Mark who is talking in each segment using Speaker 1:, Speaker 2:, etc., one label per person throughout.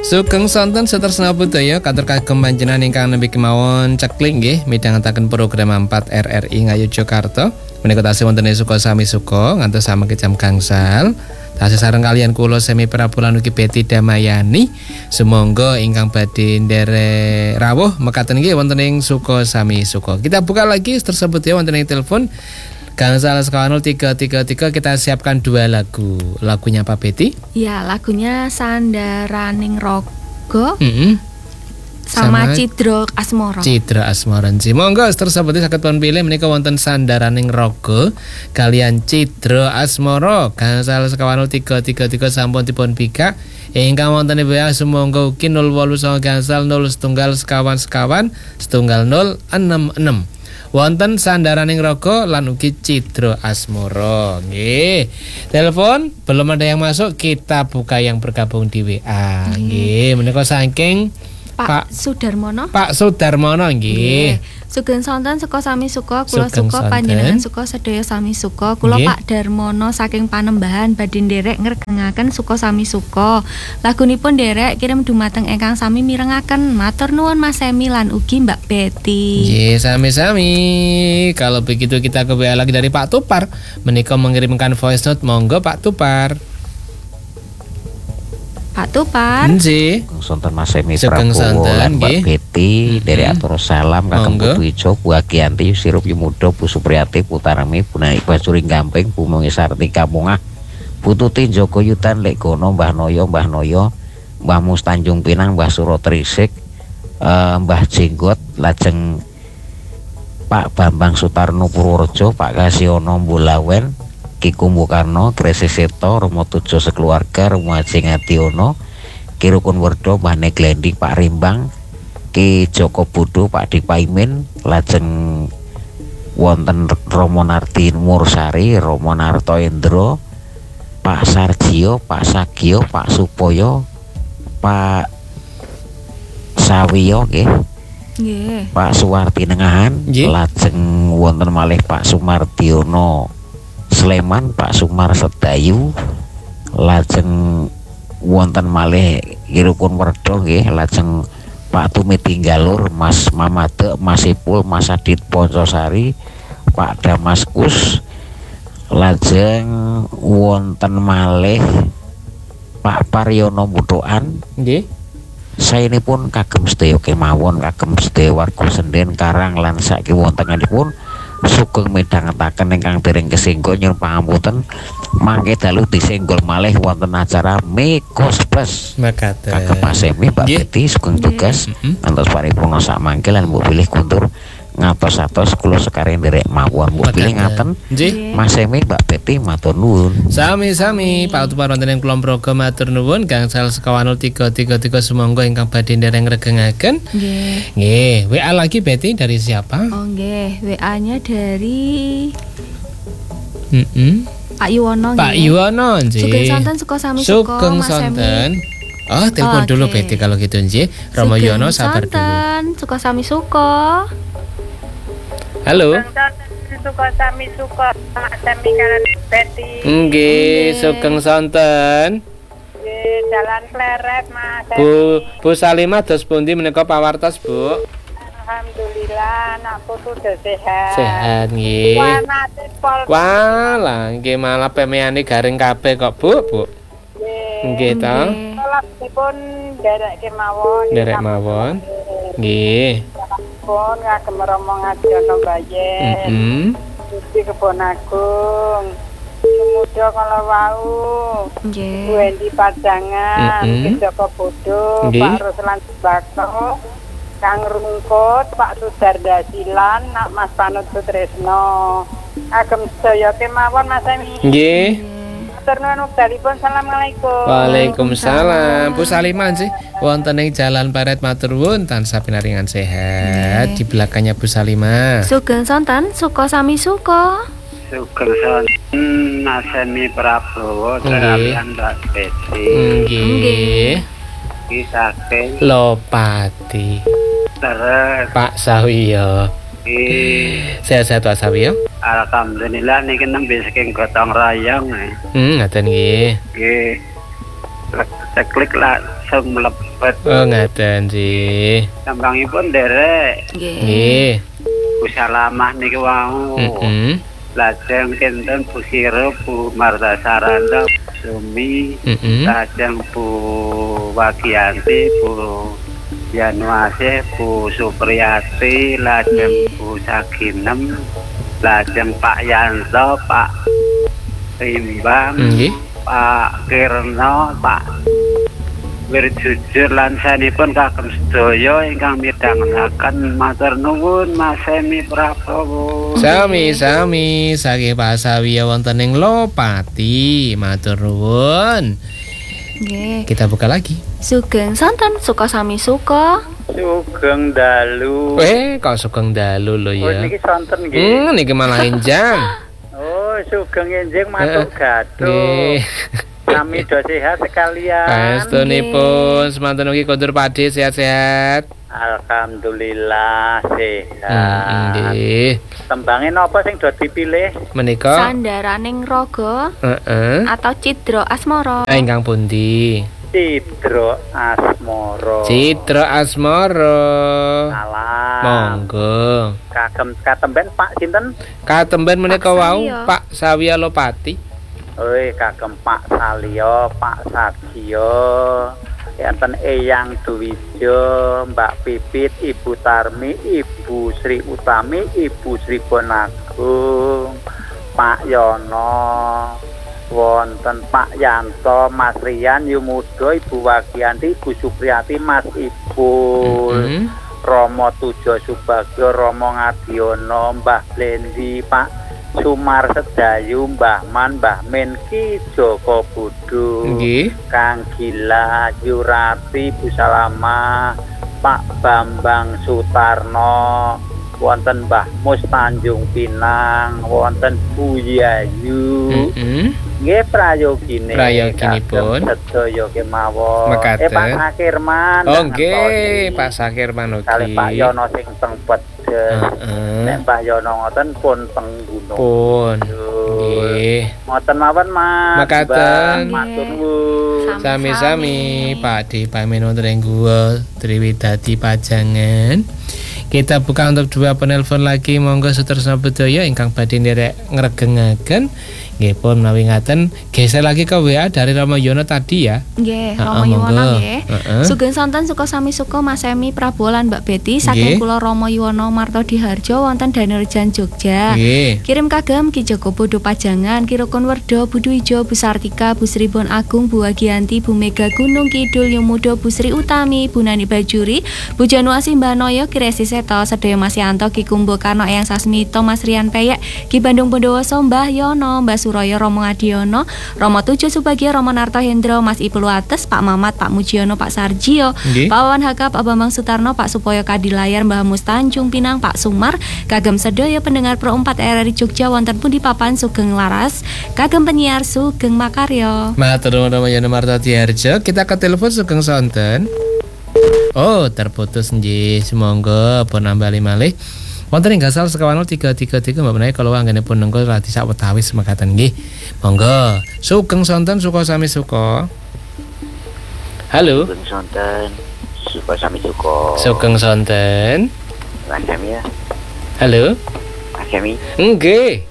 Speaker 1: Sugeng sonten Sutresna Budaya katur kagem panjenengan ingkang nembe kemawon cekling nggih midhangetaken program 4 RRI Ngayogyakarta. Menika tasih wonten suka sami suka ngantos samangke jam gangsal. Tasih sareng kalian kula Semi Prabulan ugi Betty Damayani. Sumangga ingkang badhe nderek rawuh mekaten nggih wonten ing suka sami suka. Kita buka lagi tersebut ya wonten ing telepon. Gangsal 0333 kita siapkan 2 lagu. Lagunya apa Betty?
Speaker 2: Ya, lagunya Sandaraning Raga. Sama Cidra Asmara.
Speaker 1: Cidra Asmara. Monggo tersebut saged pun pilih menika wonten Sandaraning Raga kalian Cidra Asmara. Gangsal 0333 sampun dipun bikak. Ingkang wonten WA sumangga ugi 089 gangsal 01 sekawan 066. Wonten Sandaraning Raga lan ugi Cidra Asmara. Nggih. Telepon belum ada yang masuk, kita buka yang bergabung di WA. Nggih, menika saking Pak
Speaker 2: Sudarmono.
Speaker 1: Pak Sudarmono nggih.
Speaker 2: Sugeng sonten suka sami suka, kula suka panjenengan suka sedaya sami suka. Kula Pak Darmono saking Panembahan badhe nderek ngregengaken suka sami suka. Lagunipun nderek kirim dumateng ingkang sami mirengaken. Matur nuwun Mas Semi lan ugi Mbak Betty.
Speaker 1: Nggih, sami-sami. Kalau begitu kita ke WA lagi dari Pak Tupar. Menika mengirimkan voice note, monggo Pak Tupar.
Speaker 2: Pak Tupar.
Speaker 1: Nggih.
Speaker 3: Sonten Mas Semi Prabowo lan Mbak Betty dari atur salam kagem Putu Ijo, Bu Agianti, Sirup Yumudo, Bu Supriyati, Putarami, Bu Naik Basuring Gamping, Bu Mungi Sarti Kamungah, Bu Tuti Joko Yutan, Lek Gono, Mbah Noyo, Mbah Mus Tanjung Pinang, Mbah Suro Trisik, Mbah Jenggot, lajeng Pak Bambang Sutarno Purworejo, Pak Kasiono Mbulawen, Ki Kumbukarno, Kresi Seto, Romo Tujo sekeluarga, Romo Haji Ngadiono, Ki Rukun Werdo, Mbah Neglendi, Pak Rimbang, Ki Joko Budo, Pak Dipaimin, lajeng wonten Romo Nardi Mursari, Romo Narto Endro, Pak Sarjio, Pak Sagio, Pak Supoyo, Pak Sawiyo nggih. Pak Suwarti Nengahan, lajeng wonten malih Pak Sumardiono Sleman, Pak Sumar Sedayu, lajeng wonten malih Irukun Werdo nggih, lajeng Pak Tumi Tinggalur, Mas Mamade, Mas Ipul, Mas Adit Poncosari, Pak Damaskus, lajeng wonten malih Pak Paryono Budoan nggih. Saenipun kagem sedaya kemawon, kagem sedaya warga Senden Karang lan saiki wontenipun sugeng midhangetaken ingkang dereng kesenggo nyuwun pangapunten mangke dalu disenggol malih wonten acara Mikos Plus
Speaker 1: mekaten
Speaker 3: kagem Mas Semi Mbak Betty sugeng tugas ngantos paripurna sak mangke lan mbok pilih kuntur ngatos-atos kula sekare nderek mawon mbok pilih ngaten Mas Semi Mbak Betty matur nuwun.
Speaker 1: Sami-sami Pak Tupar wonten ing kula program matur nuwun gangsal 0333 sumangga ingkang badhe ndereng ngregengaken. Nggih. WA lagi Betty dari siapa?
Speaker 2: Oh nggih, WA-nya dari Pak Yuwono.
Speaker 1: Pak Yuwono nggih.
Speaker 2: Sugeng sonten suka sami suka.
Speaker 1: Sugeng sonten. Oh, telepon dulu Betty kalau gitu nggih. Romo Yuwono sabar dulu.
Speaker 2: Sonten suka sami suka.
Speaker 1: Halo.
Speaker 4: Suka sami suka Semi kalian Betty.
Speaker 1: Nggih, sugeng sonten.
Speaker 4: Nggih, Jalan Pleret Mas.
Speaker 1: Bu Salimah dos pundi menika pawartos, Bu?
Speaker 4: Alhamdulillah, anakku sudah sehat.
Speaker 1: Sehat nggih. Wah, nggih malah pemeane garing kabeh kok, Bu. Nggih ta.
Speaker 4: Salahipun derek kemawon.
Speaker 1: Derek mawon. Nggih.
Speaker 4: Pun kagem Romo Ngadiono Bayen. Gusti Kebon Agung. Sumuda kala wau.
Speaker 2: Nggih.
Speaker 4: Bu Endi Padangan, Ki Joko Bodo, Pak Ruslan Sembako, Kang Rungkut, Pak Sudarda Silan, Nak Mas Panut Sutresno. Agem sedaya kemawon Mas Semi.
Speaker 1: Nggih.
Speaker 4: Assalamualaikum.
Speaker 1: Waalaikumsalam. Bu Salimah sih wonten ing Jalan Paret matur nuwun tansah pinaringan sehat. Di belakangnya Bu Salimah.
Speaker 2: Sugeng sonten suka sami suka.
Speaker 5: Sugeng sonten Mas Semi Prabowo kalian Mbak Betty.
Speaker 1: Nggih.
Speaker 5: Iki saking
Speaker 1: Lopati.
Speaker 5: Terus
Speaker 1: Pak Sawiyo. Sehat-sehat Pak Sawiyo.
Speaker 5: Alhamdulillah niki nembe saking Gotong Royong.
Speaker 1: Ngaten nggih.
Speaker 5: Nggih. ceklik langsung mlebet.
Speaker 1: Oh ngaten sih.
Speaker 5: Sambangipun derek.
Speaker 1: Nggih.
Speaker 5: Bu Salamah niki wau. Lajeng kinten Bu Siro, Bu Marta Saranda, Sumi, lajeng Bu Wagianti, Bu Yanuase, Bu Supriyati, lajeng Bu Saginem, lajeng Pak Yanto, Pak Rimbang, Pak Kirno, Pak Wirjujur lan sanipun kagem sedaya ingkang midhangetaken matur nuwun Mas Semi Prabowo.
Speaker 1: Sami-sami saking Pak Sawiya wonten ing Lopati. Matur nuwun.
Speaker 2: Nggih.
Speaker 1: Kita buka lagi.
Speaker 2: Sugeng sonten suka sami suka.
Speaker 5: Sugeng dalu.
Speaker 1: Kok sugeng dalu lho ya.
Speaker 5: Niki sonten nggih.
Speaker 1: Niki malah enjang.
Speaker 5: Oh, sugeng enjing matur gaduh. Kami do sehat sekalian.
Speaker 1: Pastunipun semanten ugi kondur Pakde sehat-sehat.
Speaker 5: Alhamdulillah sehat.
Speaker 1: Nggih.
Speaker 5: Tembange napa sing do dipilih?
Speaker 1: Menika
Speaker 2: Sandaraning Raga. Atau Cidra Asmara.
Speaker 1: Ingkang pundi?
Speaker 5: Cidra Asmara.
Speaker 1: Cidra Asmara.
Speaker 5: Salah.
Speaker 1: Monggo.
Speaker 5: Kagem katemben Pak sinten?
Speaker 1: Katemben menika wau Pak Sawiya Lopati.
Speaker 5: Oi, kagem Pak Salyo, Pak Sagio, enten Eyang Duwijo, Mbak Pipit, Ibu Tarmi, Ibu Sri Utami, Ibu Sri Bonagung, Pak Yono, wonten Pak Yanto, Mas Rian Yumudo, Ibu Wagianti, Ibu Supriyati, Mas Ipul, Romo Tujo Subagio, Romo Ngadiono, Mbah Blendi, Pak Sumar Sedayu, Mbah Man, Mbah Menki, Joko Budu, Kang Gila, Yurati, Bu Salama, Pak Bambang Sutarno, wonten Mbah Mus Tanjung Pinang, wonten Bu Yayu, nggih prayoginipun
Speaker 1: sedaya
Speaker 5: kemawon. Pak Sakirman.
Speaker 1: Oh nggih, Pak Sakirman ugi.
Speaker 5: Kali Pak Yono sing tengpet. Nek Mbah Yono ngoten pun penggunung.
Speaker 1: Pun. Nggih.
Speaker 5: Ngoten mawon Mas.
Speaker 1: Mekaten.
Speaker 5: Matur nuwun.
Speaker 1: Sami-sami Pakde pamit wonten ing Guwa Triwidadi Pajangan. Kita buka untuk dua penelpon lagi. Monggo Sutresna Budaya ingkang badhe nderek ngregengaken. Nggih pun menawi ngaten geser lagi ke WA dari Romo Yono tadi ya.
Speaker 2: Nggih, Romo Yono nggih. Sugeng sonten suka sami suka Mas Semi Prabowo lan Mbak Betty saking kula Romo Yono Marto Diharjo wonten Danerjan Jogja. Kirim kagem Ki Joko Bodo Pajangan, Ki Rukun Werdo, Budu Ijo, Bu Sartika, Bu Sribon Agung, Bu Wagianti, Bu Mega Gunung Kidul Yumudo, Bu Sri Utami, Bu Nani Bajuri, Bu Januasi Mbah Noyo, Ki Resi Seto, Sedaya Mas Yanto, Ki Kumbo Karno Eyang Sasmito, Mas Rian Peyek, Ki Bandung Bondowoso, Mbah Yono, Mbah Suroyo, Romo Ngadiono, Romo Tujo Subagio, Romo Narto Hendro, Mas Ipul Wates, Pak Mamat, Pak Mujiono, Pak Sarjio, Pak Wawan Haka, Pak Bambang Sutarno, Pak Supoyo Kadilayar, Mbah Mus Tanjung Pinang, Pak Sumar, kagem sedaya pendengar Pro 4 RRI Jogja wonten pundi papan sugeng laras, kagem penyiar sugeng makarya.
Speaker 1: Matur nuwun Romo Yono Marto Diharjo. Kita ke telepon sugeng sonten. Oh, terputus nggih. Semonggo pun nambali malih. Wonten ing gasal sekawan 333 Mbak menawi kalau anggenipun nengko radi sawetawis mekaten nggih. Monggo, sugeng sonten suka sami suka. Halo.
Speaker 3: Sugeng sonten suka sami suka.
Speaker 1: Sugeng sonten.
Speaker 3: Mas Semi ya.
Speaker 1: Halo.
Speaker 3: Mas Semi.
Speaker 1: Nggih.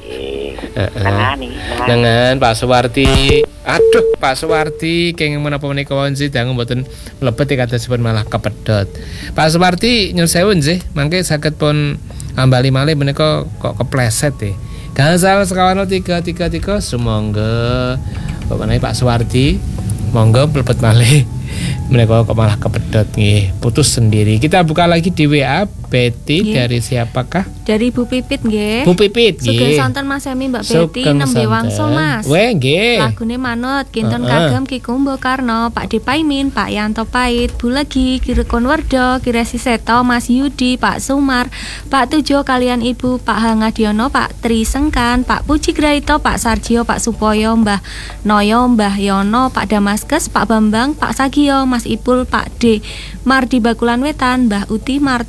Speaker 1: Dengan Pak Suwarti. Aduh, Pak Suwarti kenging menapa menika wonten sidang mboten mlebet kadosipun malah kepedhot. Pak Suwarti nyuwun sewu nggih, mangke saged pun ambali malih menika kok kepleset e. Gangsal sekawan 333 sumangga. Bapak Pak Suwarti monggo mlebet malih. Menika kok malah kepedhot nggih, putus sendiri. Kita buka lagi di WA Betty dari siapakah?
Speaker 2: Dari Bu Pipit nggih.
Speaker 1: Bu Pipit nggih.
Speaker 2: Sugeng sonten Mas Semi Mbak Betty nembe wangsul Mas.
Speaker 1: Weh nggih.
Speaker 2: Lagune manut kinten kagem Ki Kumbo Karno, Pak Depaimin, Pak Yanto Pait, Bu Legi, Ki Rukun Werdo, Ki Resi Seto, Mas Yudi, Pak Sumar, Pak Tujo kalian Ibu, Pak Hangadiono, Pak Tri Sengkan, Pak Puji Graito, Pak Sarjio, Pak Supoyo, Mbah Noyo, Mbah Yono, Pak Damaskes, Pak Bambang, Pak Sagio, Mas Ipul, Pak D Mardi Bakulan Wetan, Mbah Uti Marto Bakulan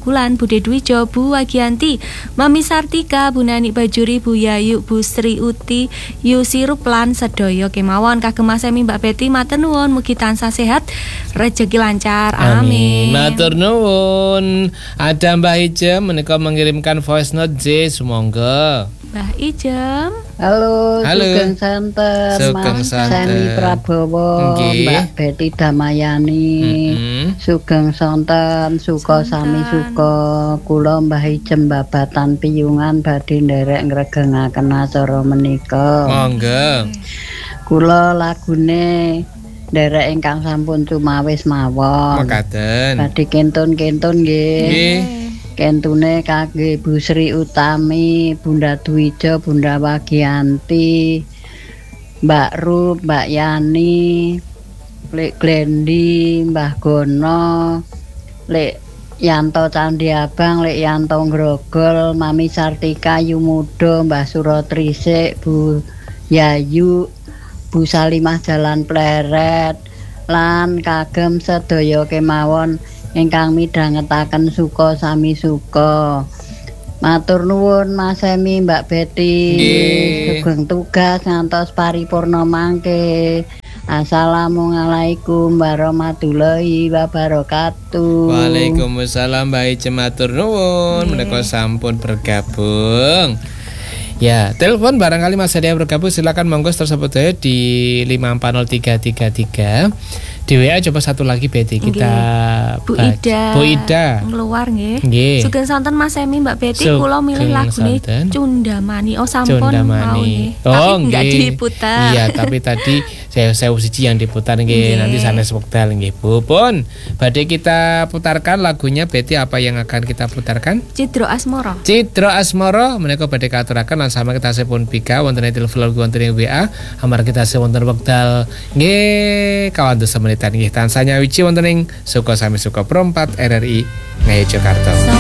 Speaker 2: Bulan, Bude Dwijo, Bu Wagianti, Mami Sartika, Bu Nani Bajuri, Bu Yayu, Bu Sri Uti, Yu Sirup lan sedaya kemawon kagem Mas Emi Mbak Betty matur nuwun mugi tansah sehat, rezeki lancar. Amin.
Speaker 1: Matur nuwun. Ada Mbah Ijem menika mengirimkan voice note J, sumangga.
Speaker 2: Mbah Ijem.
Speaker 6: Halo, Sugeng Santen,
Speaker 1: Sugeng
Speaker 6: Mas
Speaker 1: Santen.
Speaker 6: Seni Prabowo, Mbak Betty Damayani. Sugeng Santen, suka sami suka. Kula Mbah Ijem babatan piyungan badhe nderek ngregengaken acara menika.
Speaker 1: Monggo.
Speaker 6: Kula lagune nderek ingkang sampun cumawis mawon.
Speaker 1: Mekaten.
Speaker 6: Badhe kentun-kentun nggih.
Speaker 1: Nggih.
Speaker 6: Kentune kangge Bu Sri Utami, Bunda Dwijo, Bunda Wagianti, Mbak Rup, Mbak Yani, Lek Glendi, Mbah Gono, Lek Yanto Candi Abang, Lek Yanto Grogol, Mami Sartika Yumudo, Mbah Surotrisik, Bu Yayu, Bu Salimah Jalan Pleret, lan kagem sedaya kemawon ingkang midhangetaken suka sami suka. Matur nuwun Mas Emi, Mbak Betty. Sugeng tugas ngantos paripurna mangke. Assalamualaikum warahmatullahi wabarakatuh.
Speaker 1: Waalaikumsalam Mbak Ijem matur nuwun menika sampun bergabung. Ya, telepon barangkali Mas Hadi yang bergabung silakan monggo tersebut di 5403333. Di WA coba satu lagi Betty kita
Speaker 2: Bu Ida.
Speaker 1: Bu Ida.
Speaker 2: Ngeluar nggih.
Speaker 1: Nggih.
Speaker 2: Sugeng santen Mas Emi Mbak Betty kula milih lagune Cundamani. Oh sampun mau nggih.
Speaker 1: Oh,
Speaker 2: tapi enggak diputar.
Speaker 1: Iya, tapi tadi saya siji yang diputar nggih. Nanti sanes wekdal nggih Bu. Pun badhe kita putarkan lagunya Betty, apa yang akan kita putarkan?
Speaker 2: Cidro Asmoro.
Speaker 1: Cidro Asmoro menika badhe katuraken lan sama kita sepun pika wonten ing telepon wonten ing WA amar kita wonten wekdal nggih kawan dosa menitan nggih tansah nyawiji wonten ing Suko Sami Suko Pro 4 RRI Ngayu Jakarta.